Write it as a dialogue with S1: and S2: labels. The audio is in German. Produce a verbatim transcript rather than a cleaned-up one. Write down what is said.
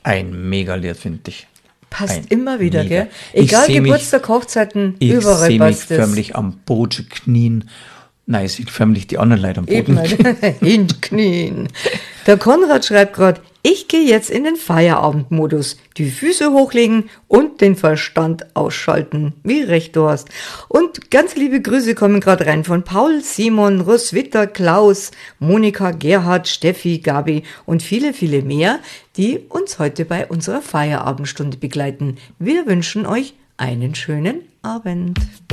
S1: Ein Mega-Lied, finde ich.
S2: Passt
S1: Ein
S2: immer wieder,
S1: Mega.
S2: gell? Egal,
S1: Ich seh mich-
S2: Geburtstag, Hochzeiten,
S1: Ich
S2: überall
S1: sehe mich
S2: passt es.
S1: förmlich am Boden knien. Nein, ich sehe förmlich die anderen Leute am
S2: Eben,
S1: Boden knien.
S2: hinknien. Der Konrad schreibt gerade, ich gehe jetzt in den Feierabendmodus. Die Füße hochlegen und den Verstand ausschalten. Wie recht du hast. Und ganz liebe Grüße kommen gerade rein von Paul, Simon, Roswitha, Klaus, Monika, Gerhard, Steffi, Gabi und viele, viele mehr, die uns heute bei unserer Feierabendstunde begleiten. Wir wünschen euch einen schönen Abend.